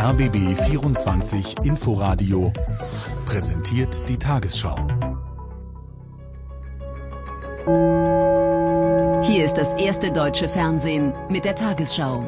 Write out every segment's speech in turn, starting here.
RBB 24 Inforadio präsentiert die Tagesschau. Hier ist das erste deutsche Fernsehen mit der Tagesschau.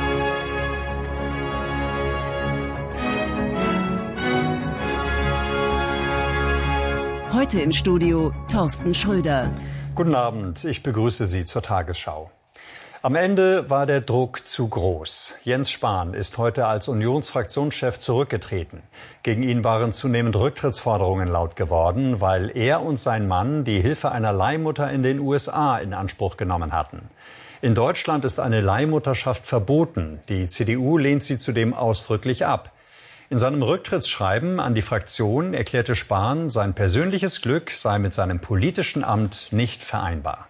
Heute im Studio Thorsten Schröder. Guten Abend, ich begrüße Sie zur Tagesschau. Am Ende war der Druck zu groß. Jens Spahn ist heute als Unionsfraktionschef zurückgetreten. Gegen ihn waren zunehmend Rücktrittsforderungen laut geworden, weil er und sein Mann die Hilfe einer Leihmutter in den USA in Anspruch genommen hatten. In Deutschland ist eine Leihmutterschaft verboten. Die CDU lehnt sie zudem ausdrücklich ab. In seinem Rücktrittsschreiben an die Fraktion erklärte Spahn, sein persönliches Glück sei mit seinem politischen Amt nicht vereinbar.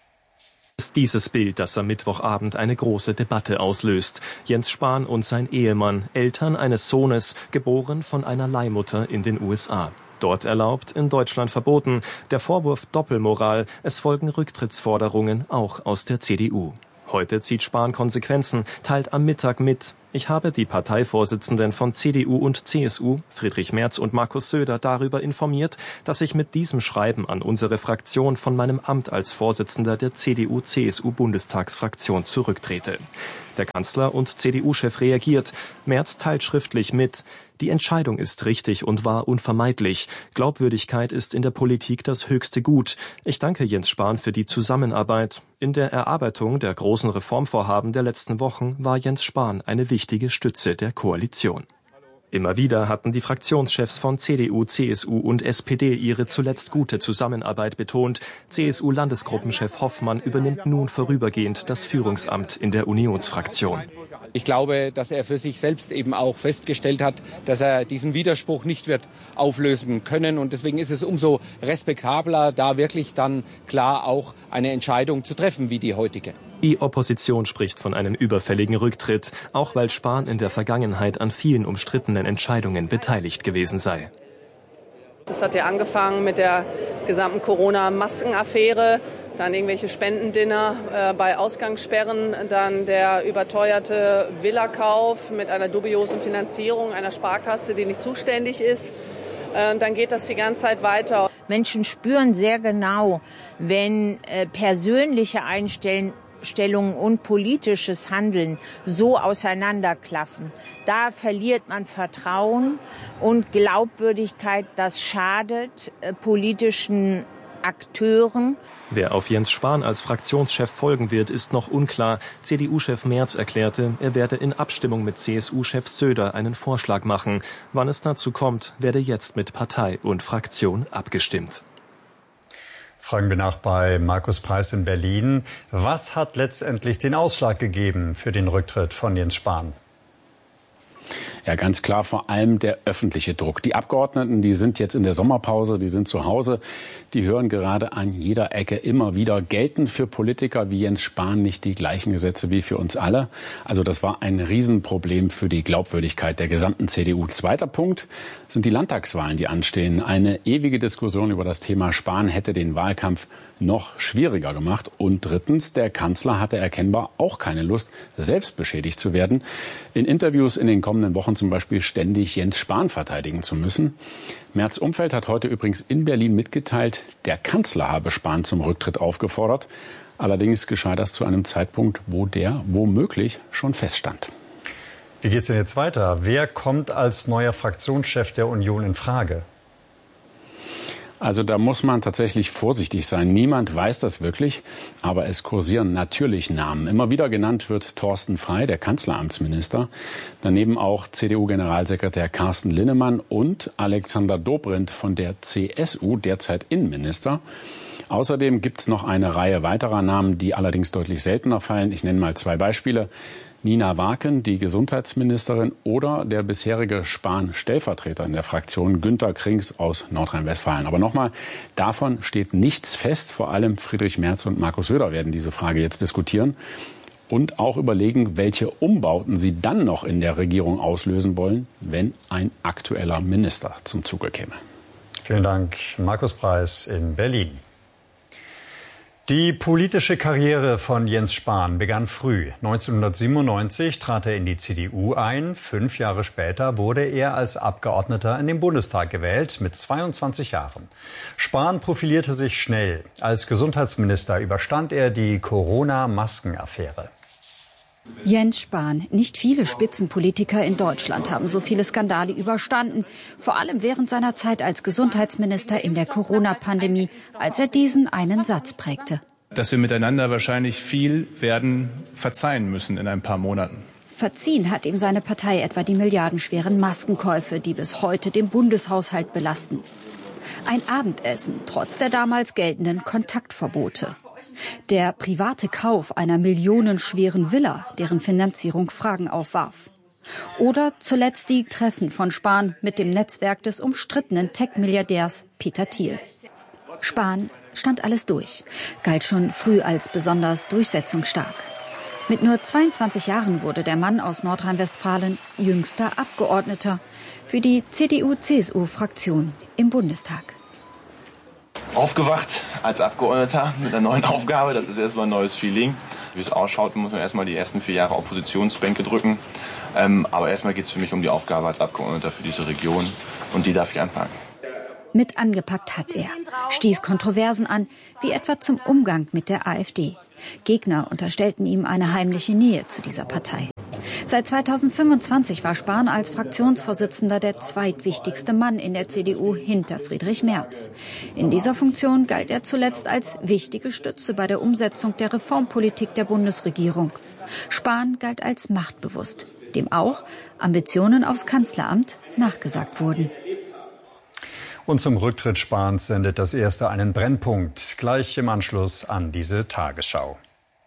Ist dieses Bild, das am Mittwochabend eine große Debatte auslöst. Jens Spahn und sein Ehemann, Eltern eines Sohnes, geboren von einer Leihmutter in den USA. Dort erlaubt, in Deutschland verboten. Der Vorwurf Doppelmoral. Es folgen Rücktrittsforderungen, auch aus der CDU. Heute zieht Spahn Konsequenzen, teilt am Mittag mit. Ich habe die Parteivorsitzenden von CDU und CSU, Friedrich Merz und Markus Söder, darüber informiert, dass ich mit diesem Schreiben an unsere Fraktion von meinem Amt als Vorsitzender der CDU-CSU-Bundestagsfraktion zurücktrete. Der Kanzler und CDU-Chef reagiert. Merz teilt schriftlich mit. Die Entscheidung ist richtig und war unvermeidlich. Glaubwürdigkeit ist in der Politik das höchste Gut. Ich danke Jens Spahn für die Zusammenarbeit. In der Erarbeitung der großen Reformvorhaben der letzten Wochen war Jens Spahn eine wichtige Stütze der Koalition. Immer wieder hatten die Fraktionschefs von CDU, CSU und SPD ihre zuletzt gute Zusammenarbeit betont. CSU-Landesgruppenchef Hoffmann übernimmt nun vorübergehend das Führungsamt in der Unionsfraktion. Ich glaube, dass er für sich selbst eben auch festgestellt hat, dass er diesen Widerspruch nicht wird auflösen können. Und deswegen ist es umso respektabler, da wirklich dann klar auch eine Entscheidung zu treffen wie die heutige. Die Opposition spricht von einem überfälligen Rücktritt, auch weil Spahn in der Vergangenheit an vielen umstrittenen Entscheidungen beteiligt gewesen sei. Das hat ja angefangen mit der gesamten Corona-Maskenaffäre, dann irgendwelche Spendendinner bei Ausgangssperren, dann der überteuerte Villakauf mit einer dubiosen Finanzierung einer Sparkasse, die nicht zuständig ist. Dann geht das die ganze Zeit weiter. Menschen spüren sehr genau, wenn persönliche Einstellungen und politisches Handeln so auseinanderklaffen. Da verliert man Vertrauen und Glaubwürdigkeit. Das schadet politischen Akteuren. Wer auf Jens Spahn als Fraktionschef folgen wird, ist noch unklar. CDU-Chef Merz erklärte, er werde in Abstimmung mit CSU-Chef Söder einen Vorschlag machen. Wann es dazu kommt, werde jetzt mit Partei und Fraktion abgestimmt. Fragen wir nach bei Markus Preiß in Berlin. Was hat letztendlich den Ausschlag gegeben für den Rücktritt von Jens Spahn? Ja, ganz klar, vor allem der öffentliche Druck. Die Abgeordneten, die sind jetzt in der Sommerpause, die sind zu Hause. Die hören gerade an jeder Ecke immer wieder, gelten für Politiker wie Jens Spahn nicht die gleichen Gesetze wie für uns alle. Also das war ein Riesenproblem für die Glaubwürdigkeit der gesamten CDU. Zweiter Punkt sind die Landtagswahlen, die anstehen. Eine ewige Diskussion über das Thema Spahn hätte den Wahlkampf noch schwieriger gemacht. Und drittens, der Kanzler hatte erkennbar auch keine Lust, selbst beschädigt zu werden. In Interviews in den kommenden Wochen zum Beispiel ständig Jens Spahn verteidigen zu müssen. Merz Umfeld hat heute übrigens in Berlin mitgeteilt, der Kanzler habe Spahn zum Rücktritt aufgefordert. Allerdings geschah das zu einem Zeitpunkt, wo der womöglich schon feststand. Wie geht's denn jetzt weiter? Wer kommt als neuer Fraktionschef der Union in Frage? Also da muss man tatsächlich vorsichtig sein. Niemand weiß das wirklich, aber es kursieren natürlich Namen. Immer wieder genannt wird Thorsten Frey, der Kanzleramtsminister. Daneben auch CDU-Generalsekretär Carsten Linnemann und Alexander Dobrindt von der CSU, derzeit Innenminister. Außerdem gibt es noch eine Reihe weiterer Namen, die allerdings deutlich seltener fallen. Ich nenne mal zwei Beispiele. Nina Waken, die Gesundheitsministerin, oder der bisherige Spahn-Stellvertreter in der Fraktion Günter Krings aus Nordrhein-Westfalen. Aber nochmal, davon steht nichts fest. Vor allem Friedrich Merz und Markus Söder werden diese Frage jetzt diskutieren und auch überlegen, welche Umbauten sie dann noch in der Regierung auslösen wollen, wenn ein aktueller Minister zum Zuge käme. Vielen Dank, Markus Preiß in Berlin. Die politische Karriere von Jens Spahn begann früh. 1997 trat er in die CDU ein. 5 Jahre später wurde er als Abgeordneter in den Bundestag gewählt, mit 22 Jahren. Spahn profilierte sich schnell. Als Gesundheitsminister überstand er die Corona-Maskenaffäre. Jens Spahn. Nicht viele Spitzenpolitiker in Deutschland haben so viele Skandale überstanden. Vor allem während seiner Zeit als Gesundheitsminister in der Corona-Pandemie, als er diesen einen Satz prägte. Dass wir miteinander wahrscheinlich viel werden verzeihen müssen in ein paar Monaten. Verziehen hat ihm seine Partei etwa die milliardenschweren Maskenkäufe, die bis heute den Bundeshaushalt belasten. Ein Abendessen trotz der damals geltenden Kontaktverbote. Der private Kauf einer millionenschweren Villa, deren Finanzierung Fragen aufwarf. Oder zuletzt die Treffen von Spahn mit dem Netzwerk des umstrittenen Tech-Milliardärs Peter Thiel. Spahn stand alles durch, galt schon früh als besonders durchsetzungsstark. Mit nur 22 Jahren wurde der Mann aus Nordrhein-Westfalen jüngster Abgeordneter für die CDU-CSU-Fraktion im Bundestag. Aufgewacht als Abgeordneter mit einer neuen Aufgabe, das ist erstmal ein neues Feeling. Wie es ausschaut, muss man erstmal die ersten 4 Jahre Oppositionsbänke drücken. Aber erstmal geht es für mich um die Aufgabe als Abgeordneter für diese Region und die darf ich anpacken. Mit angepackt hat er, stieß Kontroversen an, wie etwa zum Umgang mit der AfD. Gegner unterstellten ihm eine heimliche Nähe zu dieser Partei. Seit 2025 war Spahn als Fraktionsvorsitzender der zweitwichtigste Mann in der CDU hinter Friedrich Merz. In dieser Funktion galt er zuletzt als wichtige Stütze bei der Umsetzung der Reformpolitik der Bundesregierung. Spahn galt als machtbewusst, dem auch Ambitionen aufs Kanzleramt nachgesagt wurden. Und zum Rücktritt Spahns sendet das Erste einen Brennpunkt, gleich im Anschluss an diese Tagesschau.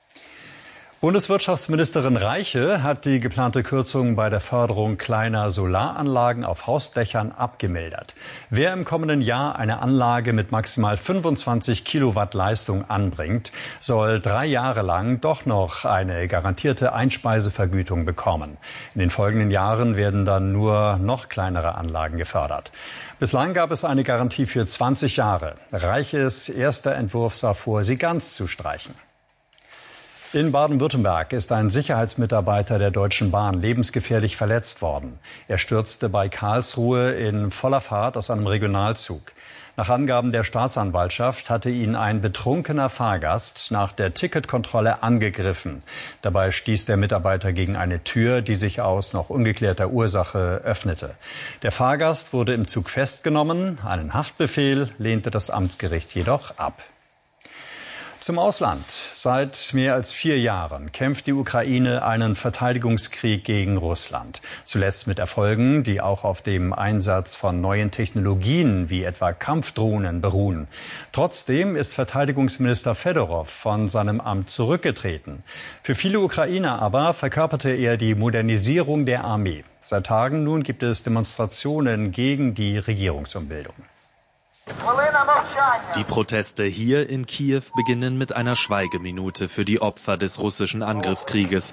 Bundeswirtschaftsministerin Reiche hat die geplante Kürzung bei der Förderung kleiner Solaranlagen auf Hausdächern abgemildert. Wer im kommenden Jahr eine Anlage mit maximal 25 Kilowatt Leistung anbringt, soll 3 Jahre lang doch noch eine garantierte Einspeisevergütung bekommen. In den folgenden Jahren werden dann nur noch kleinere Anlagen gefördert. Bislang gab es eine Garantie für 20 Jahre. Reiches erster Entwurf sah vor, sie ganz zu streichen. In Baden-Württemberg ist ein Sicherheitsmitarbeiter der Deutschen Bahn lebensgefährlich verletzt worden. Er stürzte bei Karlsruhe in voller Fahrt aus einem Regionalzug. Nach Angaben der Staatsanwaltschaft hatte ihn ein betrunkener Fahrgast nach der Ticketkontrolle angegriffen. Dabei stieß der Mitarbeiter gegen eine Tür, die sich aus noch ungeklärter Ursache öffnete. Der Fahrgast wurde im Zug festgenommen. Einen Haftbefehl lehnte das Amtsgericht jedoch ab. Zum Ausland. Seit mehr als 4 Jahren kämpft die Ukraine einen Verteidigungskrieg gegen Russland. Zuletzt mit Erfolgen, die auch auf dem Einsatz von neuen Technologien wie etwa Kampfdrohnen beruhen. Trotzdem ist Verteidigungsminister Fedorov von seinem Amt zurückgetreten. Für viele Ukrainer aber verkörperte er die Modernisierung der Armee. Seit Tagen nun gibt es Demonstrationen gegen die Regierungsumbildung. Die Proteste hier in Kiew beginnen mit einer Schweigeminute für die Opfer des russischen Angriffskrieges.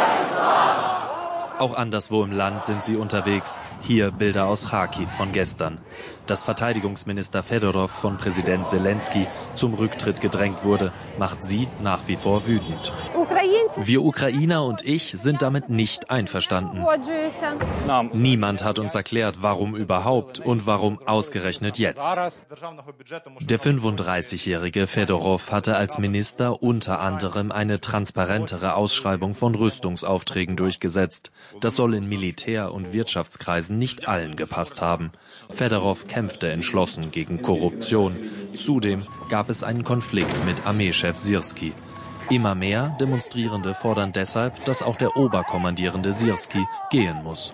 Auch anderswo im Land sind sie unterwegs. Hier Bilder aus Charkiw von gestern. Dass Verteidigungsminister Fedorov von Präsident Zelensky zum Rücktritt gedrängt wurde, macht sie nach wie vor wütend. Wir Ukrainer und ich sind damit nicht einverstanden. Niemand hat uns erklärt, warum überhaupt und warum ausgerechnet jetzt. Der 35-jährige Fedorov hatte als Minister unter anderem eine transparentere Ausschreibung von Rüstungsaufträgen durchgesetzt. Das soll in Militär- und Wirtschaftskreisen nicht allen gepasst haben. Fedorov kämpfte entschlossen gegen Korruption. Zudem gab es einen Konflikt mit Armeechef Syrski. Immer mehr Demonstrierende fordern deshalb, dass auch der Oberkommandierende Syrski gehen muss.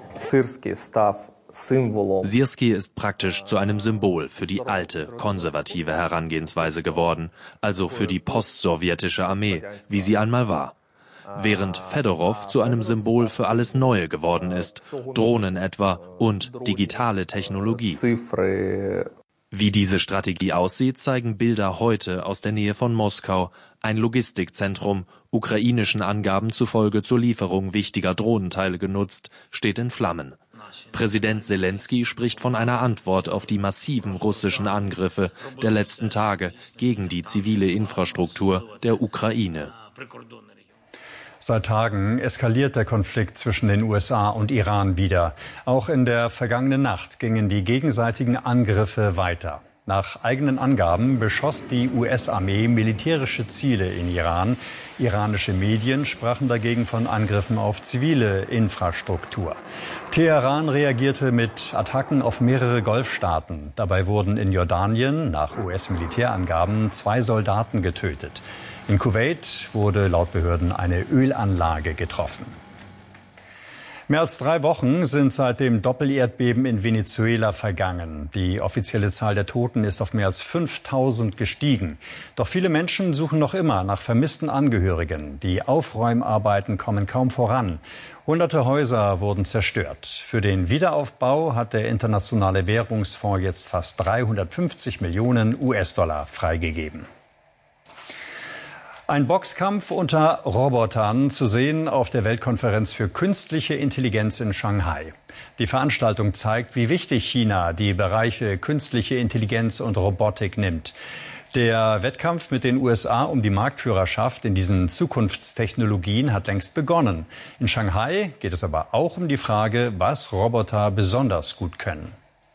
Syrski ist praktisch zu einem Symbol für die alte, konservative Herangehensweise geworden, also für die postsowjetische Armee, wie sie einmal war. Während Fedorov zu einem Symbol für alles Neue geworden ist, Drohnen etwa und digitale Technologie. Wie diese Strategie aussieht, zeigen Bilder heute aus der Nähe von Moskau. Ein Logistikzentrum, ukrainischen Angaben zufolge zur Lieferung wichtiger Drohnenteile genutzt, steht in Flammen. Präsident Selenskyj spricht von einer Antwort auf die massiven russischen Angriffe der letzten Tage gegen die zivile Infrastruktur der Ukraine. Seit Tagen eskaliert der Konflikt zwischen den USA und Iran wieder. Auch in der vergangenen Nacht gingen die gegenseitigen Angriffe weiter. Nach eigenen Angaben beschoss die US-Armee militärische Ziele in Iran. Iranische Medien sprachen dagegen von Angriffen auf zivile Infrastruktur. Teheran reagierte mit Attacken auf mehrere Golfstaaten. Dabei wurden in Jordanien nach US-Militärangaben 2 Soldaten getötet. In Kuwait wurde laut Behörden eine Ölanlage getroffen. Mehr als 3 Wochen sind seit dem Doppelerdbeben in Venezuela vergangen. Die offizielle Zahl der Toten ist auf mehr als 5.000 gestiegen. Doch viele Menschen suchen noch immer nach vermissten Angehörigen. Die Aufräumarbeiten kommen kaum voran. Hunderte Häuser wurden zerstört. Für den Wiederaufbau hat der Internationale Währungsfonds jetzt fast 350 Millionen US-Dollar freigegeben. Ein Boxkampf unter Robotern zu sehen auf der Weltkonferenz für künstliche Intelligenz in Shanghai. Die Veranstaltung zeigt, wie wichtig China die Bereiche künstliche Intelligenz und Robotik nimmt. Der Wettkampf mit den USA um die Marktführerschaft in diesen Zukunftstechnologien hat längst begonnen. In Shanghai geht es aber auch um die Frage, was Roboter besonders gut können.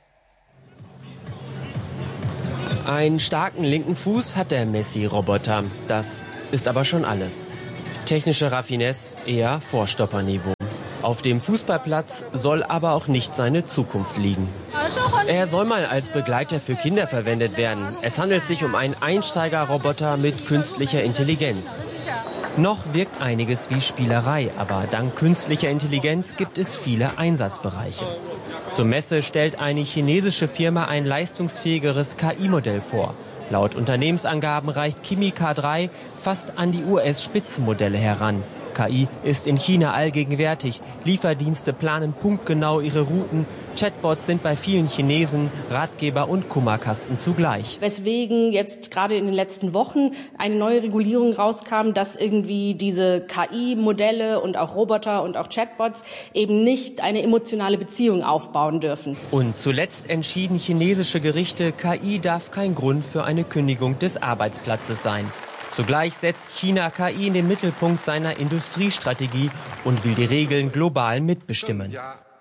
Einen starken linken Fuß hat der Messi-Roboter. Das ist aber schon alles. Technische Raffinesse eher Vorstopperniveau. Auf dem Fußballplatz soll aber auch nicht seine Zukunft liegen. Er soll mal als Begleiter für Kinder verwendet werden. Es handelt sich um einen Einsteigerroboter mit künstlicher Intelligenz. Noch wirkt einiges wie Spielerei, aber dank künstlicher Intelligenz gibt es viele Einsatzbereiche. Zur Messe stellt eine chinesische Firma ein leistungsfähigeres KI-Modell vor. Laut Unternehmensangaben reicht Kimi K3 fast an die US-Spitzenmodelle heran. KI ist in China allgegenwärtig. Lieferdienste planen punktgenau ihre Routen. Chatbots sind bei vielen Chinesen Ratgeber und Kummerkasten zugleich. Weswegen jetzt gerade in den letzten Wochen eine neue Regulierung rauskam, dass irgendwie diese KI-Modelle und auch Roboter und auch Chatbots eben nicht eine emotionale Beziehung aufbauen dürfen. Und zuletzt entschieden chinesische Gerichte, KI darf kein Grund für eine Kündigung des Arbeitsplatzes sein. Zugleich setzt China KI in den Mittelpunkt seiner Industriestrategie und will die Regeln global mitbestimmen.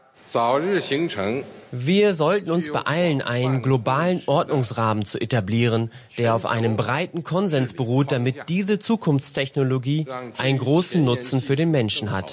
Wir sollten uns beeilen, einen globalen Ordnungsrahmen zu etablieren, der auf einem breiten Konsens beruht, damit diese Zukunftstechnologie einen großen Nutzen für den Menschen hat.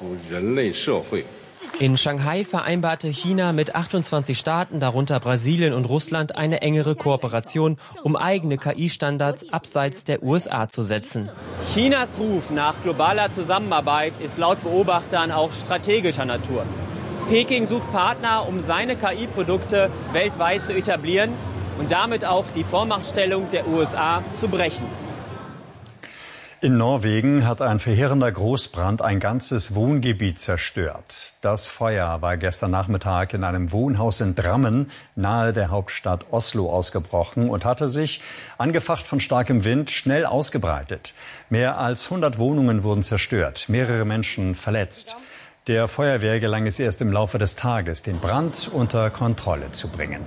In Shanghai vereinbarte China mit 28 Staaten, darunter Brasilien und Russland, eine engere Kooperation, um eigene KI-Standards abseits der USA zu setzen. Chinas Ruf nach globaler Zusammenarbeit ist laut Beobachtern auch strategischer Natur. Peking sucht Partner, um seine KI-Produkte weltweit zu etablieren und damit auch die Vormachtstellung der USA zu brechen. In Norwegen hat ein verheerender Großbrand ein ganzes Wohngebiet zerstört. Das Feuer war gestern Nachmittag in einem Wohnhaus in Drammen nahe der Hauptstadt Oslo ausgebrochen und hatte sich, angefacht von starkem Wind, schnell ausgebreitet. Mehr als 100 Wohnungen wurden zerstört, mehrere Menschen verletzt. Der Feuerwehr gelang es erst im Laufe des Tages, den Brand unter Kontrolle zu bringen.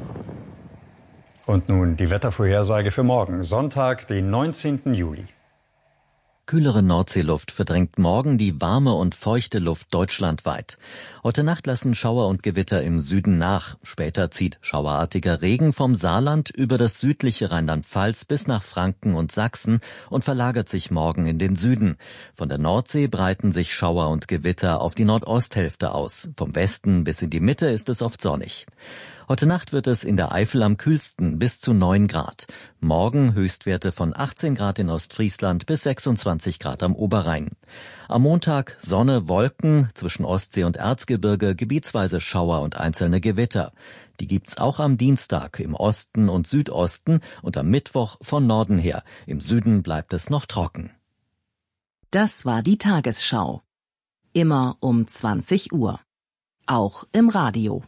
Und nun die Wettervorhersage für morgen, Sonntag, den 19. Juli. Kühlere Nordseeluft verdrängt morgen die warme und feuchte Luft deutschlandweit. Heute Nacht lassen Schauer und Gewitter im Süden nach. Später zieht schauerartiger Regen vom Saarland über das südliche Rheinland-Pfalz bis nach Franken und Sachsen und verlagert sich morgen in den Süden. Von der Nordsee breiten sich Schauer und Gewitter auf die Nordosthälfte aus. Vom Westen bis in die Mitte ist es oft sonnig. Heute Nacht wird es in der Eifel am kühlsten bis zu 9 Grad. Morgen Höchstwerte von 18 Grad in Ostfriesland bis 26 Grad am Oberrhein. Am Montag Sonne, Wolken, zwischen Ostsee und Erzgebirge gebietsweise Schauer und einzelne Gewitter. Die gibt's auch am Dienstag im Osten und Südosten und am Mittwoch von Norden her. Im Süden bleibt es noch trocken. Das war die Tagesschau. Immer um 20 Uhr. Auch im Radio.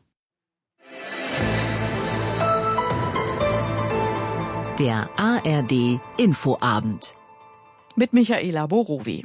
Der ARD Infoabend. Mit Michaela Borowi.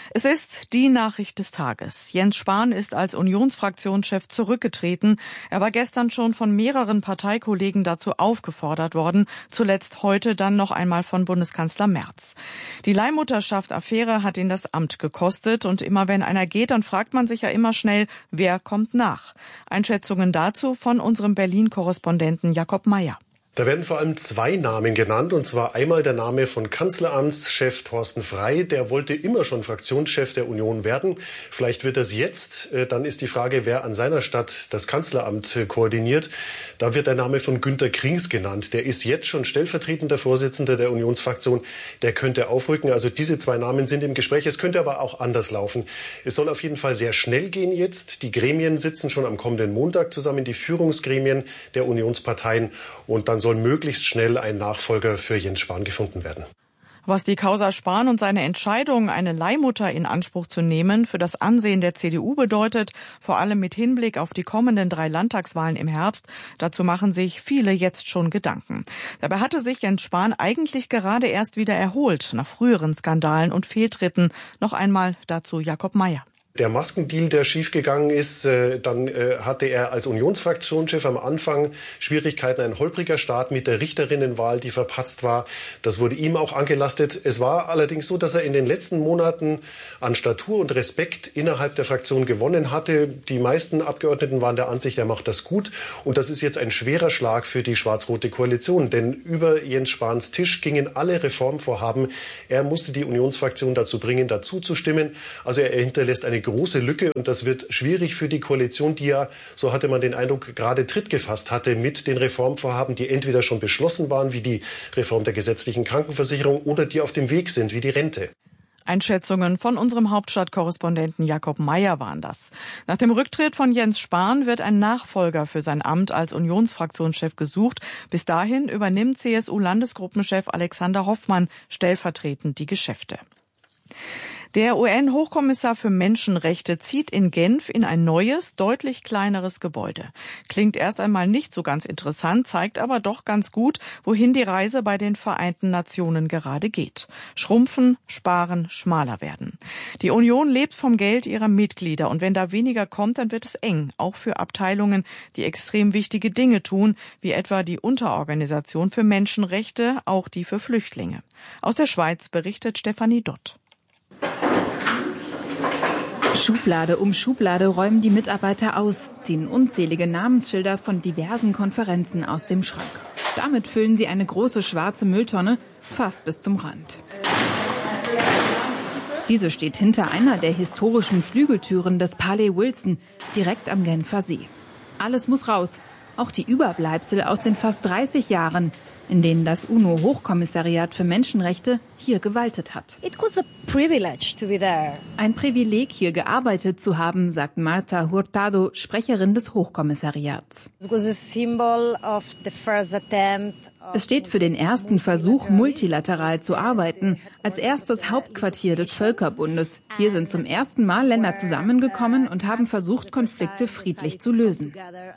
Es ist die Nachricht des Tages. Jens Spahn ist als Unionsfraktionschef zurückgetreten. Er war gestern schon von mehreren Parteikollegen dazu aufgefordert worden, zuletzt heute dann noch einmal von Bundeskanzler Merz. Die Leihmutterschaft-Affäre hat ihn das Amt gekostet und immer wenn einer geht, dann fragt man sich ja immer schnell, wer kommt nach? Einschätzungen dazu von unserem Berlin-Korrespondenten Jakob Mayer. Da werden vor allem zwei Namen genannt, und zwar einmal der Name von Kanzleramtschef Thorsten Frey. Der wollte immer schon Fraktionschef der Union werden. Vielleicht wird er es jetzt. Dann ist die Frage, wer an seiner Stadt das Kanzleramt koordiniert. Da wird der Name von Günter Krings genannt. Der ist jetzt schon stellvertretender Vorsitzender der Unionsfraktion. Der könnte aufrücken. Also diese zwei Namen sind im Gespräch. Es könnte aber auch anders laufen. Es soll auf jeden Fall sehr schnell gehen jetzt. Die Gremien sitzen schon am kommenden Montag zusammen, die Führungsgremien der Unionsparteien. Und dann soll möglichst schnell ein Nachfolger für Jens Spahn gefunden werden. Was die Causa Spahn und seine Entscheidung, eine Leihmutter in Anspruch zu nehmen, für das Ansehen der CDU bedeutet, vor allem mit Hinblick auf die kommenden 3 Landtagswahlen im Herbst, dazu machen sich viele jetzt schon Gedanken. Dabei hatte sich Jens Spahn eigentlich gerade erst wieder erholt, nach früheren Skandalen und Fehltritten. Noch einmal dazu Jakob Mayer. Der Maskendeal, der schiefgegangen ist, dann hatte er als Unionsfraktionschef am Anfang Schwierigkeiten, ein holpriger Start mit der Richterinnenwahl, die verpasst war. Das wurde ihm auch angelastet. Es war allerdings so, dass er in den letzten Monaten an Statur und Respekt innerhalb der Fraktion gewonnen hatte. Die meisten Abgeordneten waren der Ansicht, er macht das gut. Und das ist jetzt ein schwerer Schlag für die schwarz-rote Koalition. Denn über Jens Spahns Tisch gingen alle Reformvorhaben. Er musste die Unionsfraktion dazu bringen, dazu zu stimmen. Also er hinterlässt eine große Lücke, und das wird schwierig für die Koalition, die ja, so hatte man den Eindruck, gerade Tritt gefasst hatte mit den Reformvorhaben, die entweder schon beschlossen waren, wie die Reform der gesetzlichen Krankenversicherung, oder die auf dem Weg sind, wie die Rente. Einschätzungen von unserem Hauptstadtkorrespondenten Jakob Mayer waren das. Nach dem Rücktritt von Jens Spahn wird ein Nachfolger für sein Amt als Unionsfraktionschef gesucht. Bis dahin übernimmt CSU-Landesgruppenchef Alexander Hoffmann stellvertretend die Geschäfte. Der UN-Hochkommissar für Menschenrechte zieht in Genf in ein neues, deutlich kleineres Gebäude. Klingt erst einmal nicht so ganz interessant, zeigt aber doch ganz gut, wohin die Reise bei den Vereinten Nationen gerade geht. Schrumpfen, sparen, schmaler werden. Die Union lebt vom Geld ihrer Mitglieder, und wenn da weniger kommt, dann wird es eng, auch für Abteilungen, die extrem wichtige Dinge tun, wie etwa die Unterorganisation für Menschenrechte, auch die für Flüchtlinge. Aus der Schweiz berichtet Stefanie Dott. Schublade um Schublade räumen die Mitarbeiter aus, ziehen unzählige Namensschilder von diversen Konferenzen aus dem Schrank. Damit füllen sie eine große schwarze Mülltonne fast bis zum Rand. Diese steht hinter einer der historischen Flügeltüren des Palais Wilson, direkt am Genfer See. Alles muss raus, auch die Überbleibsel aus den fast 30 Jahren, in denen das UNO-Hochkommissariat für Menschenrechte hier gewaltet hat. Ein Privileg, hier gearbeitet zu haben, sagt Marta Hurtado, Sprecherin des Hochkommissariats. Es steht für den ersten Versuch, multilateral zu arbeiten, als erstes Hauptquartier des Völkerbundes. Hier sind zum ersten Mal Länder zusammengekommen und haben versucht, Konflikte friedlich zu lösen.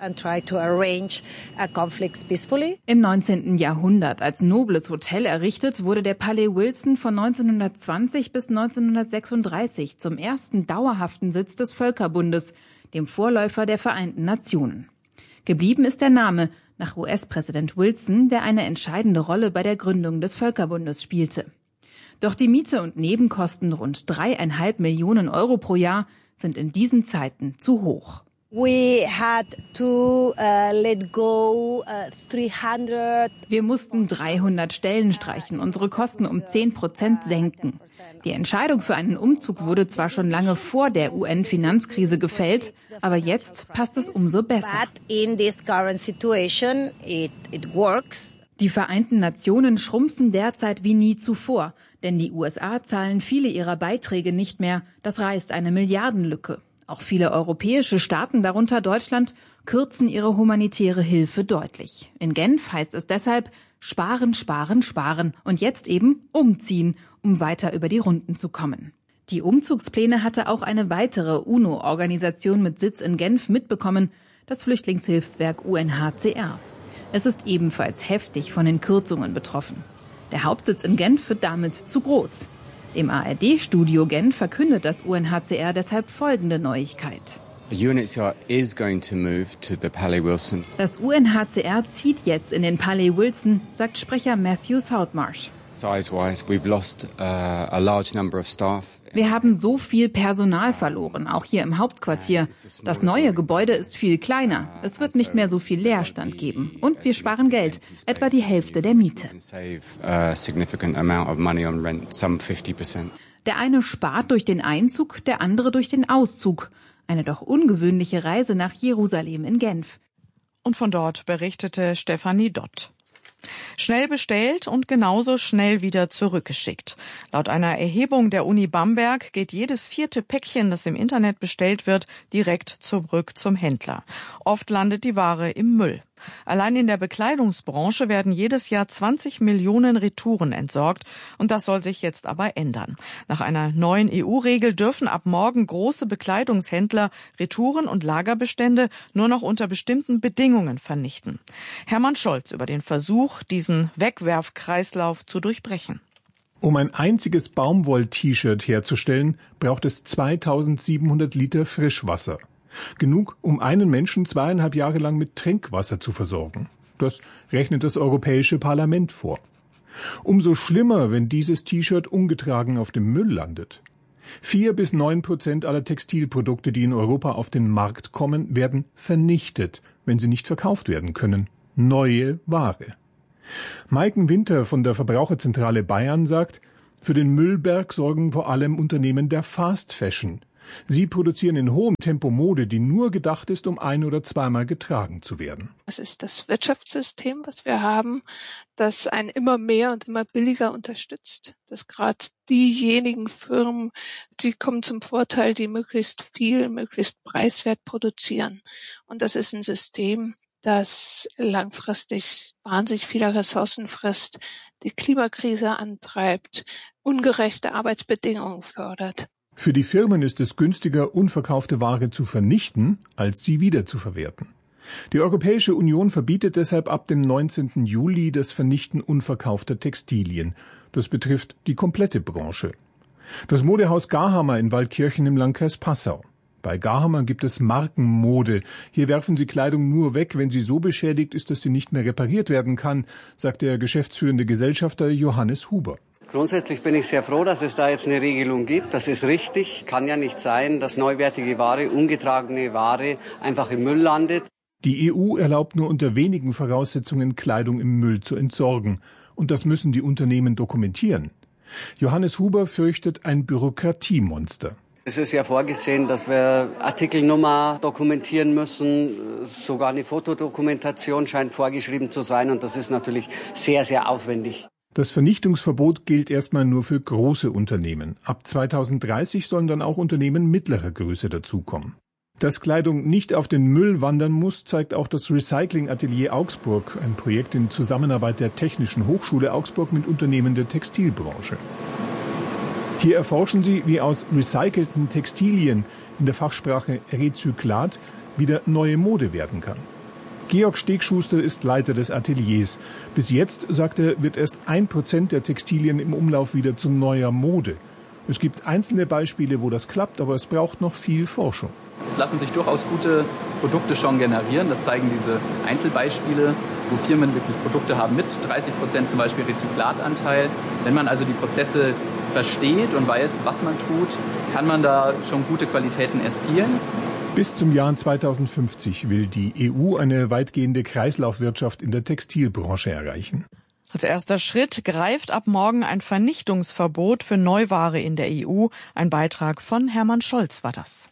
Im 19. Jahrhundert als nobles Hotel errichtet, wurde der Palais Wilson von 1920 bis 1936 zum ersten dauerhaften Sitz des Völkerbundes, dem Vorläufer der Vereinten Nationen. Geblieben ist der Name nach US-Präsident Wilson, der eine entscheidende Rolle bei der Gründung des Völkerbundes spielte. Doch die Miete und Nebenkosten, rund 3,5 Millionen Euro pro Jahr, sind in diesen Zeiten zu hoch. Wir mussten 300 Stellen streichen, unsere Kosten um 10% senken. Die Entscheidung für einen Umzug wurde zwar schon lange vor der UN-Finanzkrise gefällt, aber jetzt passt es umso besser. Die Vereinten Nationen schrumpfen derzeit wie nie zuvor, denn die USA zahlen viele ihrer Beiträge nicht mehr. Das reißt eine Milliardenlücke. Auch viele europäische Staaten, darunter Deutschland, kürzen ihre humanitäre Hilfe deutlich. In Genf heißt es deshalb sparen, sparen, sparen und jetzt eben umziehen, um weiter über die Runden zu kommen. Die Umzugspläne hatte auch eine weitere UNO-Organisation mit Sitz in Genf mitbekommen, das Flüchtlingshilfswerk UNHCR. Es ist ebenfalls heftig von den Kürzungen betroffen. Der Hauptsitz in Genf wird damit zu groß. Im ARD-Studio Genf verkündet das UNHCR deshalb folgende Neuigkeit. Das UNHCR zieht jetzt in den Palais Wilson, sagt Sprecher Matthew Saltmarsh. Wir haben so viel Personal verloren, auch hier im Hauptquartier. Das neue Gebäude ist viel kleiner. Es wird nicht mehr so viel Leerstand geben. Und wir sparen Geld, etwa die Hälfte der Miete. Der eine spart durch den Einzug, der andere durch den Auszug. Eine doch ungewöhnliche Reise nach Jerusalem in Genf. Und von dort berichtete Stefanie Dott. Schnell bestellt und genauso schnell wieder zurückgeschickt. Laut einer Erhebung der Uni Bamberg geht jedes 4. Päckchen, das im Internet bestellt wird, direkt zurück zum Händler. Oft landet die Ware im Müll. Allein in der Bekleidungsbranche werden jedes Jahr 20 Millionen Retouren entsorgt und das soll sich jetzt aber ändern. Nach einer neuen EU-Regel dürfen ab morgen große Bekleidungshändler Retouren und Lagerbestände nur noch unter bestimmten Bedingungen vernichten. Hermann Scholz über den Versuch, diesen Wegwerfkreislauf zu durchbrechen. Um ein einziges Baumwoll-T-Shirt herzustellen, braucht es 2700 Liter Frischwasser. Genug, um einen Menschen 2,5 Jahre lang mit Trinkwasser zu versorgen. Das rechnet das Europäische Parlament vor. Umso schlimmer, wenn dieses T-Shirt ungetragen auf dem Müll landet. 4-9% aller Textilprodukte, die in Europa auf den Markt kommen, werden vernichtet, wenn sie nicht verkauft werden können. Neue Ware. Maiken Winter von der Verbraucherzentrale Bayern sagt, für den Müllberg sorgen vor allem Unternehmen der Fast Fashion. Sie produzieren in hohem Tempo Mode, die nur gedacht ist, um ein- oder zweimal getragen zu werden. Das ist das Wirtschaftssystem, was wir haben, das einen immer mehr und immer billiger unterstützt. Dass gerade diejenigen Firmen, die kommen zum Vorteil, die möglichst viel, möglichst preiswert produzieren. Und das ist ein System, das langfristig wahnsinnig viele Ressourcen frisst, die Klimakrise antreibt, ungerechte Arbeitsbedingungen fördert. Für die Firmen ist es günstiger, unverkaufte Ware zu vernichten, als sie wiederzuverwerten. Die Europäische Union verbietet deshalb ab dem 19. Juli das Vernichten unverkaufter Textilien. Das betrifft die komplette Branche. Das Modehaus Garhammer in Waldkirchen im Landkreis Passau. Bei Garhammer gibt es Markenmode. Hier werfen sie Kleidung nur weg, wenn sie so beschädigt ist, dass sie nicht mehr repariert werden kann, sagt der geschäftsführende Gesellschafter Johannes Huber. Grundsätzlich bin ich sehr froh, dass es da jetzt eine Regelung gibt. Das ist richtig. Kann ja nicht sein, dass neuwertige Ware, ungetragene Ware einfach im Müll landet. Die EU erlaubt nur unter wenigen Voraussetzungen, Kleidung im Müll zu entsorgen. Und das müssen die Unternehmen dokumentieren. Johannes Huber fürchtet ein Bürokratiemonster. Es ist ja vorgesehen, dass wir Artikelnummer dokumentieren müssen. Sogar eine Fotodokumentation scheint vorgeschrieben zu sein. Und das ist natürlich sehr, sehr aufwendig. Das Vernichtungsverbot gilt erstmal nur für große Unternehmen. Ab 2030 sollen dann auch Unternehmen mittlerer Größe dazukommen. Dass Kleidung nicht auf den Müll wandern muss, zeigt auch das Recycling-Atelier Augsburg, ein Projekt in Zusammenarbeit der Technischen Hochschule Augsburg mit Unternehmen der Textilbranche. Hier erforschen sie, wie aus recycelten Textilien, in der Fachsprache Rezyklat, wieder neue Mode werden kann. Georg Stegschuster ist Leiter des Ateliers. Bis jetzt, sagt er, wird erst 1% der Textilien im Umlauf wieder zu neuer Mode. Es gibt einzelne Beispiele, wo das klappt, aber es braucht noch viel Forschung. Es lassen sich durchaus gute Produkte schon generieren. Das zeigen diese Einzelbeispiele, wo Firmen wirklich Produkte haben mit 30% zum Beispiel Rezyklatanteil. Wenn man also die Prozesse versteht und weiß, was man tut, kann man da schon gute Qualitäten erzielen. Bis zum Jahr 2050 will die EU eine weitgehende Kreislaufwirtschaft in der Textilbranche erreichen. Als erster Schritt greift ab morgen ein Vernichtungsverbot für Neuware in der EU. Ein Beitrag von Hermann Scholz war das.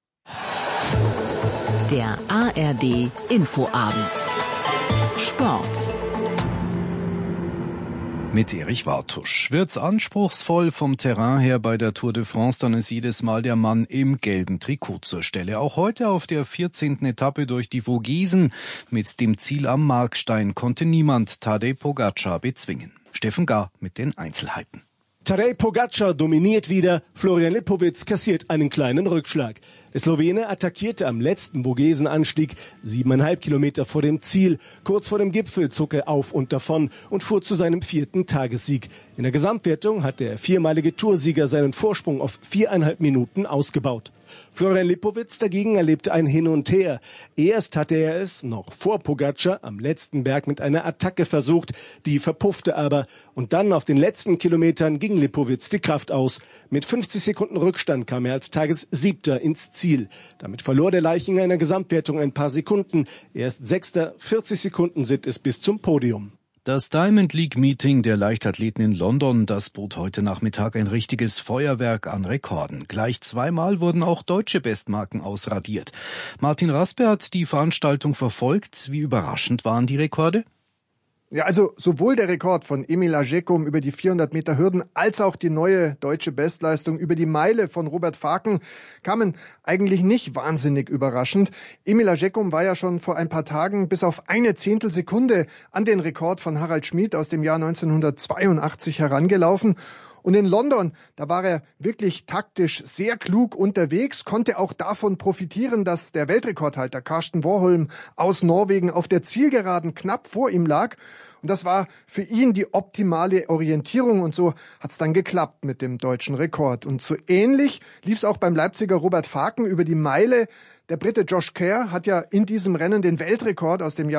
Der ARD Infoabend. Sport. Mit Erich Wartusch. Wird's anspruchsvoll vom Terrain her bei der Tour de France, dann ist jedes Mal der Mann im gelben Trikot zur Stelle. Auch heute auf der 14. Etappe durch die Vogesen mit dem Ziel am Markstein konnte niemand Tadej Pogačar bezwingen. Steffen Gar mit den Einzelheiten. Tadej Pogačar dominiert wieder, Florian Lipowitz kassiert einen kleinen Rückschlag. Der Slowene attackierte am letzten Vogesenanstieg 7,5 Kilometer vor dem Ziel. Kurz vor dem Gipfel zog er auf und davon und fuhr zu seinem 4. Tagessieg. In der Gesamtwertung hat der viermalige Toursieger seinen Vorsprung auf 4,5 Minuten ausgebaut. Florian Lipowitz dagegen erlebte ein Hin und Her. Erst hatte er es, noch vor Pogačar, am letzten Berg mit einer Attacke versucht. Die verpuffte aber. Und dann auf den letzten Kilometern ging Lipowitz die Kraft aus. Mit 50 Sekunden Rückstand kam er als Tagessiebter ins Ziel. Damit verlor der Leichinger in der Gesamtwertung ein paar Sekunden. Erst Sechster, 40 Sekunden sind es bis zum Podium. Das Diamond League Meeting der Leichtathleten in London, das bot heute Nachmittag ein richtiges Feuerwerk an Rekorden. Gleich zweimal wurden auch deutsche Bestmarken ausradiert. Martin Raspe hat die Veranstaltung verfolgt. Wie überraschend waren die Rekorde? Ja, also sowohl der Rekord von Emil Ajekum über die 400 Meter Hürden als auch die neue deutsche Bestleistung über die Meile von Robert Faken kamen eigentlich nicht wahnsinnig überraschend. Emil Ajekum war ja schon vor ein paar Tagen bis auf eine Zehntelsekunde an den Rekord von Harald Schmid aus dem Jahr 1982 herangelaufen. Und in London, da war er wirklich taktisch sehr klug unterwegs, konnte auch davon profitieren, dass der Weltrekordhalter Karsten Warholm aus Norwegen auf der Zielgeraden knapp vor ihm lag. Und das war für ihn die optimale Orientierung und so hat's dann geklappt mit dem deutschen Rekord. Und so ähnlich lief's auch beim Leipziger Robert Faken über die Meile. Der Brite Josh Kerr hat ja in diesem Rennen den Weltrekord aus dem Jahr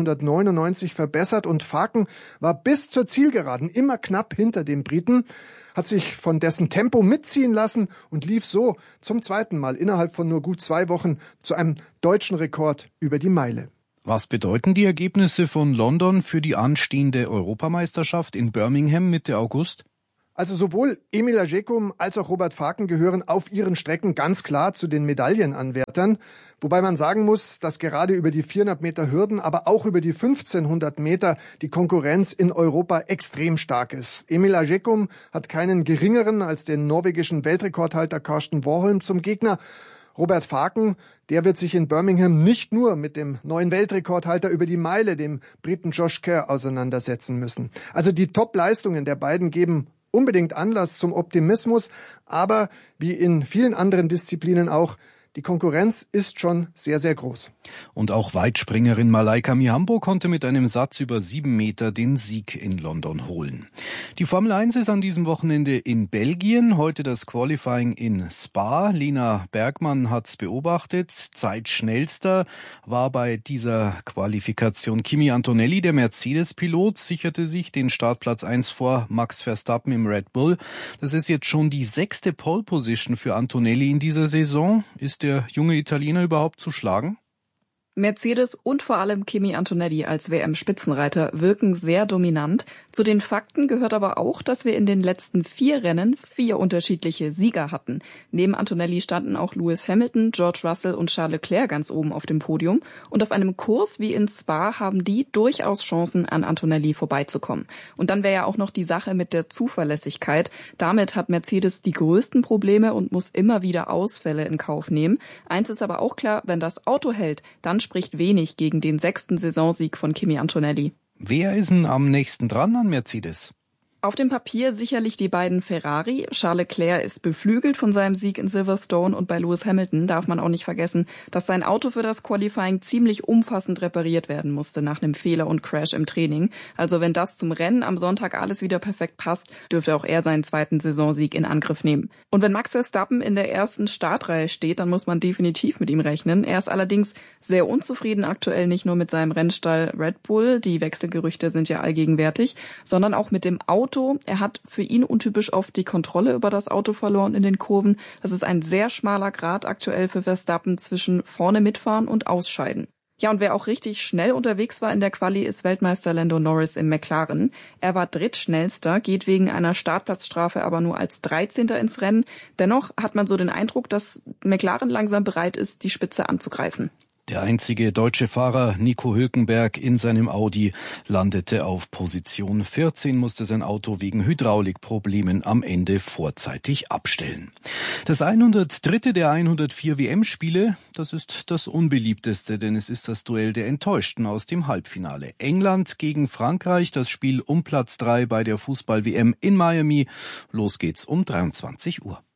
1999 verbessert und Faken war bis zur Zielgeraden immer knapp hinter dem Briten, hat sich von dessen Tempo mitziehen lassen und lief so zum zweiten Mal innerhalb von nur gut 2 Wochen zu einem deutschen Rekord über die Meile. Was bedeuten die Ergebnisse von London für die anstehende Europameisterschaft in Birmingham Mitte August? Also sowohl Emil Ajekum als auch Robert Faken gehören auf ihren Strecken ganz klar zu den Medaillenanwärtern. Wobei man sagen muss, dass gerade über die 400 Meter Hürden, aber auch über die 1500 Meter die Konkurrenz in Europa extrem stark ist. Emil Ajekum hat keinen geringeren als den norwegischen Weltrekordhalter Karsten Warholm zum Gegner. Robert Faken, der wird sich in Birmingham nicht nur mit dem neuen Weltrekordhalter über die Meile, dem Briten Josh Kerr, auseinandersetzen müssen. Also die Top-Leistungen der beiden geben unbedingt Anlass zum Optimismus, aber wie in vielen anderen Disziplinen auch, die Konkurrenz ist schon sehr, sehr groß. Und auch Weitspringerin Malaika Mihambo konnte mit einem Satz über 7 Meter den Sieg in London holen. Die Formel 1 ist an diesem Wochenende in Belgien. Heute das Qualifying in Spa. Lena Bergmann hat's beobachtet. Zeitschnellster war bei dieser Qualifikation Kimi Antonelli. Der Mercedes-Pilot sicherte sich den Startplatz 1 vor Max Verstappen im Red Bull. Das ist jetzt schon die 6. Pole-Position für Antonelli in dieser Saison. Ist der junge Italiener überhaupt zu schlagen? Mercedes und vor allem Kimi Antonelli als WM-Spitzenreiter wirken sehr dominant. Zu den Fakten gehört aber auch, dass wir in den letzten 4 Rennen 4 unterschiedliche Sieger hatten. Neben Antonelli standen auch Lewis Hamilton, George Russell und Charles Leclerc ganz oben auf dem Podium. Und auf einem Kurs wie in Spa haben die durchaus Chancen, an Antonelli vorbeizukommen. Und dann wäre ja auch noch die Sache mit der Zuverlässigkeit. Damit hat Mercedes die größten Probleme und muss immer wieder Ausfälle in Kauf nehmen. Eins ist aber auch klar, wenn das Auto hält, dann spricht wenig gegen den 6. Saisonsieg von Kimi Antonelli. Wer ist denn am nächsten dran an Mercedes? Auf dem Papier sicherlich die beiden Ferrari. Charles Leclerc ist beflügelt von seinem Sieg in Silverstone und bei Lewis Hamilton darf man auch nicht vergessen, dass sein Auto für das Qualifying ziemlich umfassend repariert werden musste nach einem Fehler und Crash im Training. Also wenn das zum Rennen am Sonntag alles wieder perfekt passt, dürfte auch er seinen 2. Saisonsieg in Angriff nehmen. Und wenn Max Verstappen in der ersten Startreihe steht, dann muss man definitiv mit ihm rechnen. Er ist allerdings sehr unzufrieden aktuell nicht nur mit seinem Rennstall Red Bull, die Wechselgerüchte sind ja allgegenwärtig, sondern auch mit dem Auto. Er hat für ihn untypisch oft die Kontrolle über das Auto verloren in den Kurven. Das ist ein sehr schmaler Grat aktuell für Verstappen zwischen vorne mitfahren und ausscheiden. Ja, und wer auch richtig schnell unterwegs war in der Quali, ist Weltmeister Lando Norris im McLaren. Er war drittschnellster, geht wegen einer Startplatzstrafe aber nur als 13. ins Rennen. Dennoch hat man so den Eindruck, dass McLaren langsam bereit ist, die Spitze anzugreifen. Der einzige deutsche Fahrer Nico Hülkenberg in seinem Audi landete auf Position 14, musste sein Auto wegen Hydraulikproblemen am Ende vorzeitig abstellen. Das 103. der 104 WM-Spiele, das ist das unbeliebteste, denn es ist das Duell der Enttäuschten aus dem Halbfinale. England gegen Frankreich, das Spiel um Platz 3 bei der Fußball-WM in Miami. Los geht's um 23 Uhr.